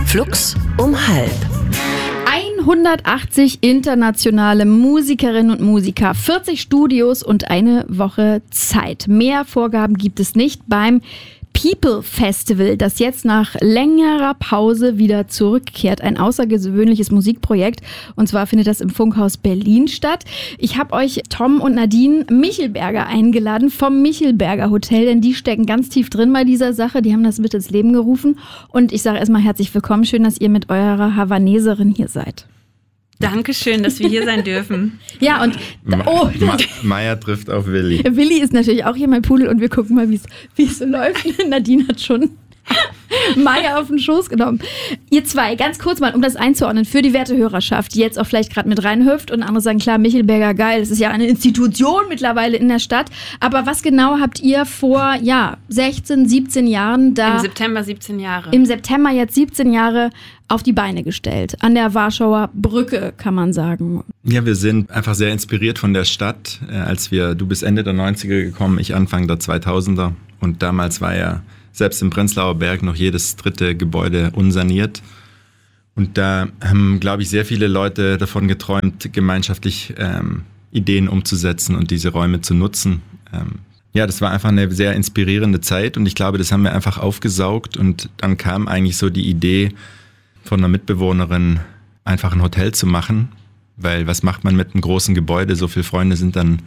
Flux um halb. 180 internationale Musikerinnen und Musiker, 40 Studios und eine Woche Zeit. Mehr Vorgaben gibt es nicht beim People Festival, das jetzt nach längerer Pause wieder zurückkehrt. Ein außergewöhnliches Musikprojekt, und zwar findet das im Funkhaus Berlin statt. Ich habe euch Tom und Nadine Michelberger eingeladen vom Michelberger Hotel, denn die stecken ganz tief drin bei dieser Sache. Die haben das mit ins Leben gerufen. Und ich sage erstmal herzlich willkommen. Schön, dass ihr mit eurer Havaneserin hier seid. Dankeschön, dass wir hier sein dürfen. Ja, und Maya trifft auf Willi. Willi ist natürlich auch hier mein Pudel und wir gucken mal, wie es so läuft. Nadine hat schon Maya auf den Schoß genommen. Ihr zwei, ganz kurz mal, um das einzuordnen, für die werte Hörerschaft, die jetzt auch vielleicht gerade mit reinhüpft und andere sagen, klar, Michelberger, geil, das ist ja eine Institution mittlerweile in der Stadt. Aber was genau habt ihr vor, 16, 17 Jahren da... Im September 17 Jahre. Im September jetzt 17 Jahre auf die Beine gestellt. An der Warschauer Brücke, kann man sagen. Ja, wir sind einfach sehr inspiriert von der Stadt. Du bist Ende der 90er gekommen, ich Anfang der 2000er. Und damals war ja selbst im Prenzlauer Berg noch jedes dritte Gebäude unsaniert. Und da haben, glaube ich, sehr viele Leute davon geträumt, gemeinschaftlich Ideen umzusetzen und diese Räume zu nutzen. Das war einfach eine sehr inspirierende Zeit und ich glaube, das haben wir einfach aufgesaugt. Und dann kam eigentlich so die Idee von einer Mitbewohnerin, einfach ein Hotel zu machen. Weil was macht man mit einem großen Gebäude? So viele Freunde sind dann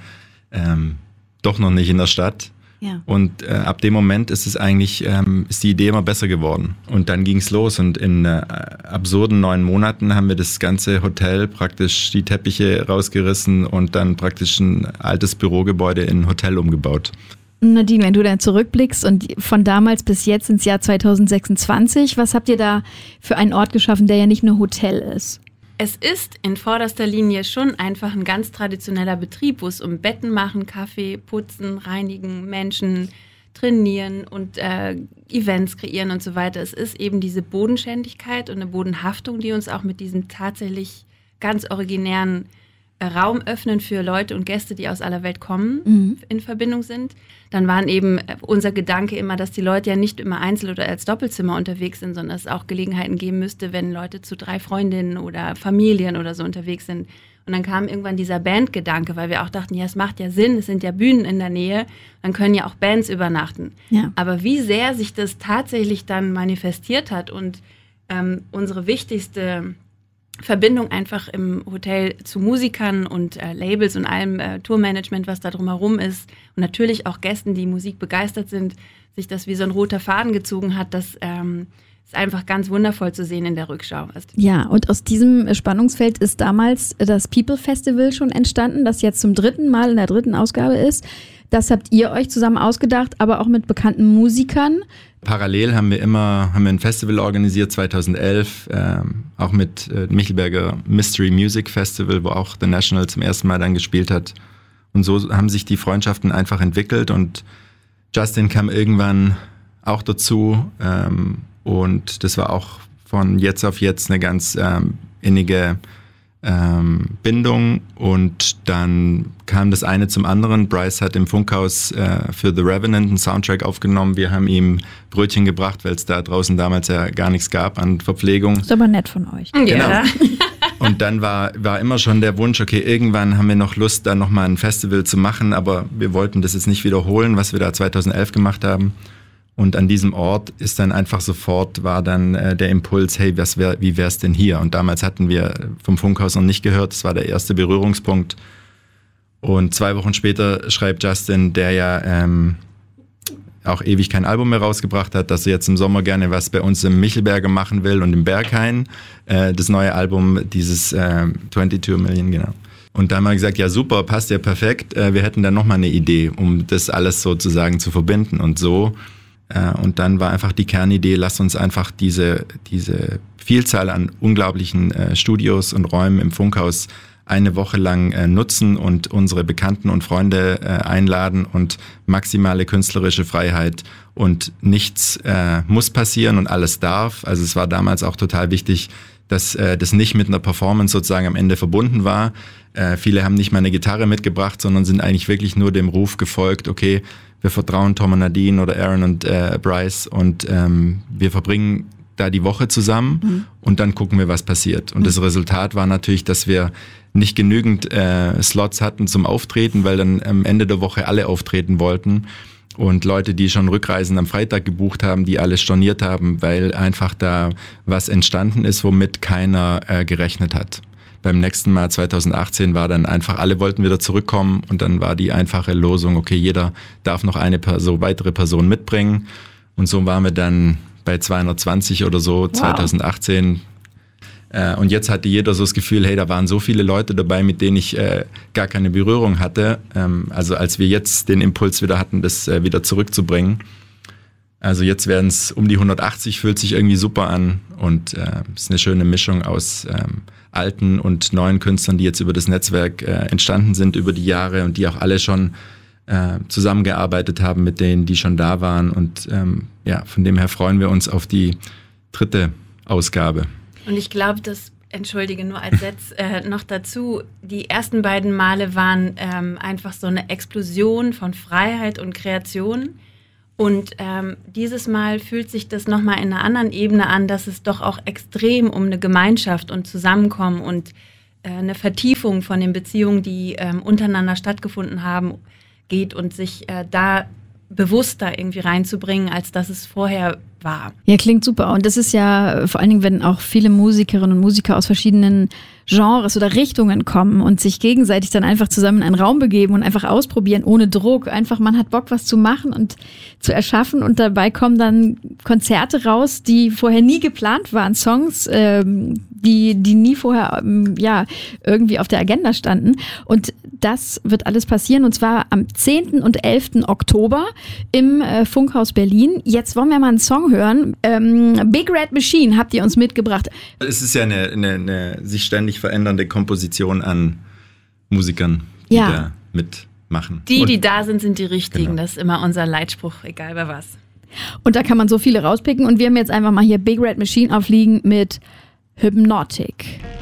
doch noch nicht in der Stadt. Ja. Und ab dem Moment ist die Idee immer besser geworden. Und dann ging es los und in absurden 9 Monaten haben wir das ganze Hotel praktisch die Teppiche rausgerissen und dann praktisch ein altes Bürogebäude in ein Hotel umgebaut. Nadine, wenn du dann zurückblickst und von damals bis jetzt ins Jahr 2026, was habt ihr da für einen Ort geschaffen, der ja nicht nur Hotel ist? Es ist in vorderster Linie schon einfach ein ganz traditioneller Betrieb, wo es um Betten machen, Kaffee, putzen, reinigen, Menschen trainieren und Events kreieren und so weiter. Es ist eben diese Bodenständigkeit und eine Bodenhaftung, die uns auch mit diesem tatsächlich ganz originären Raum öffnen für Leute und Gäste, die aus aller Welt kommen, in Verbindung sind. Dann waren eben unser Gedanke immer, dass die Leute ja nicht immer einzeln oder als Doppelzimmer unterwegs sind, sondern es auch Gelegenheiten geben müsste, wenn Leute zu 3 Freundinnen oder Familien oder so unterwegs sind. Und dann kam irgendwann dieser Bandgedanke, weil wir auch dachten, ja, es macht ja Sinn, es sind ja Bühnen in der Nähe, dann können ja auch Bands übernachten. Ja. Aber wie sehr sich das tatsächlich dann manifestiert hat und unsere wichtigste Verbindung einfach im Hotel zu Musikern und Labels und allem Tourmanagement, was da drumherum ist und natürlich auch Gästen, die Musik begeistert sind, sich das wie so ein roter Faden gezogen hat, das ist einfach ganz wundervoll zu sehen in der Rückschau. Ja, und aus diesem Spannungsfeld ist damals das People Festival schon entstanden, das jetzt zum 3. Mal in der 3. Ausgabe ist. Das habt ihr euch zusammen ausgedacht, aber auch mit bekannten Musikern. Parallel haben wir ein Festival organisiert, 2011, auch mit Michelberger Mystery Music Festival, wo auch The National zum ersten Mal dann gespielt hat. Und so haben sich die Freundschaften einfach entwickelt und Justin kam irgendwann auch dazu und das war auch von jetzt auf jetzt eine ganz innige Bindung und dann kam das eine zum anderen. Bryce hat im Funkhaus für The Revenant einen Soundtrack aufgenommen. Wir haben ihm Brötchen gebracht, weil es da draußen damals ja gar nichts gab an Verpflegung. Ist aber nett von euch. Genau. Ja. Und dann war immer schon der Wunsch, okay, irgendwann haben wir noch Lust, da nochmal ein Festival zu machen, aber wir wollten das jetzt nicht wiederholen, was wir da 2011 gemacht haben. Und an diesem Ort ist dann einfach sofort, war dann der Impuls, hey, wie wär's denn hier? Und damals hatten wir vom Funkhaus noch nicht gehört, das war der erste Berührungspunkt. Und 2 Wochen später schreibt Justin, der ja auch ewig kein Album mehr rausgebracht hat, dass er jetzt im Sommer gerne was bei uns im Michelberger machen will und im Berghain. Das neue Album, dieses 22 Million, genau. Und da haben wir gesagt, ja super, passt ja perfekt. Wir hätten dann nochmal eine Idee, um das alles sozusagen zu verbinden und so. Und dann war einfach die Kernidee, lass uns einfach diese Vielzahl an unglaublichen Studios und Räumen im Funkhaus eine Woche lang nutzen und unsere Bekannten und Freunde einladen und maximale künstlerische Freiheit und nichts muss passieren und alles darf. Also es war damals auch total wichtig, dass das nicht mit einer Performance sozusagen am Ende verbunden war. Viele haben nicht mal eine Gitarre mitgebracht, sondern sind eigentlich wirklich nur dem Ruf gefolgt, okay, wir vertrauen Tom und Nadine oder Aaron und Bryce und wir verbringen da die Woche zusammen und dann gucken wir, was passiert. Und das Resultat war natürlich, dass wir nicht genügend Slots hatten zum Auftreten, weil dann am Ende der Woche alle auftreten wollten. Und Leute, die schon Rückreisen am Freitag gebucht haben, die alles storniert haben, weil einfach da was entstanden ist, womit keiner gerechnet hat. Beim nächsten Mal 2018 war dann einfach, alle wollten wieder zurückkommen und dann war die einfache Losung, okay, jeder darf noch eine weitere Person mitbringen. Und so waren wir dann bei 220 oder so, 2018. Und jetzt hatte jeder so das Gefühl, hey, da waren so viele Leute dabei, mit denen ich gar keine Berührung hatte. Also als wir jetzt den Impuls wieder hatten, das wieder zurückzubringen. Also jetzt werden es um die 180, fühlt sich irgendwie super an. Und es ist eine schöne Mischung aus alten und neuen Künstlern, die jetzt über das Netzwerk entstanden sind über die Jahre und die auch alle schon zusammengearbeitet haben mit denen, die schon da waren. Und von dem her freuen wir uns auf die 3. Ausgabe. Und ich glaube, entschuldige, nur als Satz noch dazu, die ersten beiden Male waren einfach so eine Explosion von Freiheit und Kreation. Und dieses Mal fühlt sich das nochmal in einer anderen Ebene an, dass es doch auch extrem um eine Gemeinschaft und Zusammenkommen und eine Vertiefung von den Beziehungen, die untereinander stattgefunden haben, geht und sich da bewusster irgendwie reinzubringen, als dass es vorher war. Ja, klingt super. Und das ist ja vor allen Dingen, wenn auch viele Musikerinnen und Musiker aus verschiedenen Genres oder Richtungen kommen und sich gegenseitig dann einfach zusammen in einen Raum begeben und einfach ausprobieren, ohne Druck. Einfach, man hat Bock, was zu machen und zu erschaffen und dabei kommen dann Konzerte raus, die vorher nie geplant waren, Songs, die nie vorher irgendwie auf der Agenda standen. Und das wird alles passieren und zwar am 10. und 11. Oktober im Funkhaus Berlin. Jetzt wollen wir mal einen Song hören. Big Red Machine habt ihr uns mitgebracht. Es ist ja eine sich ständig verändernde Komposition an Musikern, die da mitmachen. Die da sind, sind die Richtigen. Genau. Das ist immer unser Leitspruch, egal bei was. Und da kann man so viele rauspicken und wir haben jetzt einfach mal hier Big Red Machine aufliegen mit Hypnotic.